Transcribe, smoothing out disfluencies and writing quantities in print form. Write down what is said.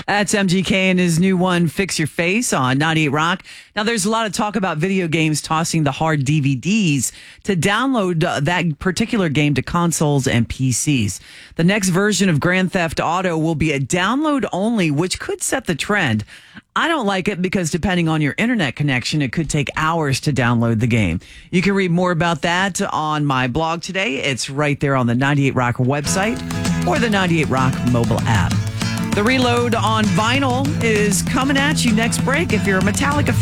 That's MGK and his new one, Fix Your Face, on 98 Rock. Now, there's a lot of talk about video games tossing the hard DVDs to download that particular game to consoles and PCs. The next version of Grand Theft Auto will be a download only, which could set the trend. I don't like it because depending on your internet connection, it could take hours to download the game. You can read more about that on my blog today. It's right there on the 98 Rock website or the 98 Rock mobile app. The Reload on vinyl is coming at you next break. If you're a Metallica fan,